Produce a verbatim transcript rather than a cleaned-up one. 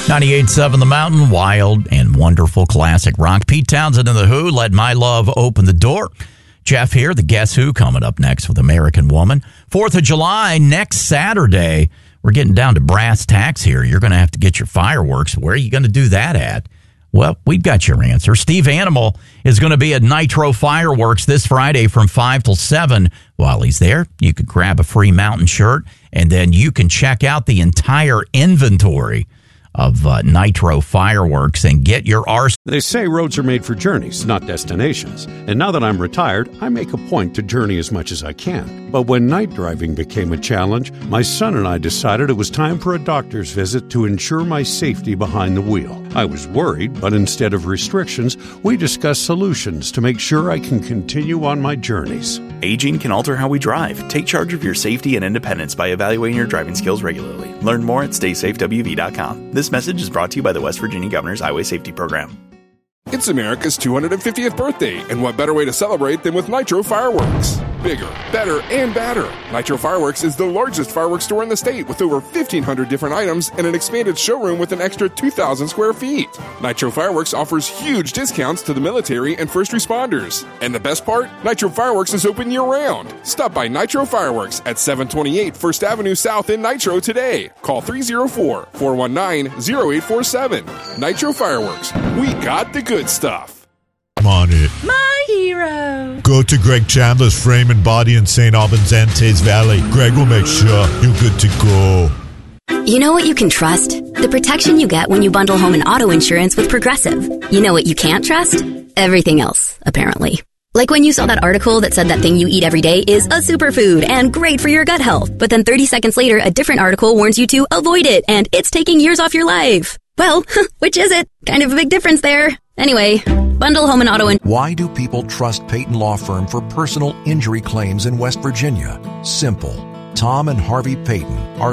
ninety-eight point seven The Mountain, wild and wonderful classic rock. Pete Townsend and The Who, Let My Love Open the Door. Jeff here, the Guess Who, coming up next with American Woman. fourth of July, next Saturday. We're getting down to brass tacks here. You're going to have to get your fireworks. Where are you going to do that at? Well, we've got your answer. Steve Animal is going to be at Nitro Fireworks this Friday from five till seven. While he's there, you can grab a free Mountain shirt, and then you can check out the entire inventory of uh, Nitro Fireworks and get your arsenal. They say roads are made for journeys, not destinations. And now that I'm retired, I make a point to journey as much as I can. But when night driving became a challenge, my son and I decided it was time for a doctor's visit to ensure my safety behind the wheel. I was worried, but instead of restrictions, we discussed solutions to make sure I can continue on my journeys. Aging can alter how we drive. Take charge of your safety and independence by evaluating your driving skills regularly. Learn more at stay safe w v dot com. This message is brought to you by the West Virginia Governor's Highway Safety Program. It's America's two hundred fiftieth birthday, and what better way to celebrate than with Nitro Fireworks? Bigger, better, and badder. Nitro Fireworks is the largest fireworks store in the state with over fifteen hundred different items and an expanded showroom with an extra two thousand square feet. Nitro Fireworks offers huge discounts to the military and first responders. And the best part? Nitro Fireworks is open year-round. Stop by Nitro Fireworks at seven twenty-eight First Avenue South in Nitro today. Call three oh four, four one nine, oh eight four seven. Nitro Fireworks. We got the good stuff. Come on it. My hero. Go to Greg Chandler's Frame and Body in Saint Albans, Antes Valley. Greg will make sure you're good to go. You know what you can trust? The protection you get when you bundle home and auto insurance with Progressive. You know what you can't trust? Everything else, apparently. Like when you saw that article that said that thing you eat every day is a superfood and great for your gut health. But then thirty seconds later, a different article warns you to avoid it and it's taking years off your life. Well, which is it? Kind of a big difference there. Anyway, bundle home and auto and... Why do people trust Peyton Law Firm for personal injury claims in West Virginia? Simple. Tom and Harvey Peyton are